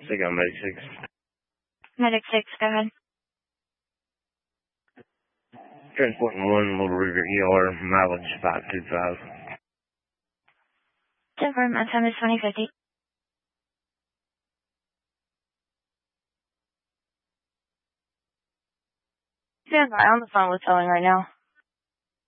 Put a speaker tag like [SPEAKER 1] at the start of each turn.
[SPEAKER 1] Stick on Medic 6.
[SPEAKER 2] Medic 6, go ahead.
[SPEAKER 1] Transporting 1, Little River ER, mileage 525.
[SPEAKER 2] 10-4, my time is 2050. Stand by, on the phone with towing right now.